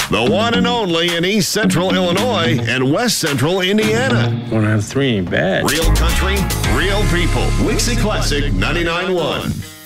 the one and only in East Central Illinois and West Central Indiana. 1 out of 3 ain't bad. Real country, real people. Wixie Classic 99.1.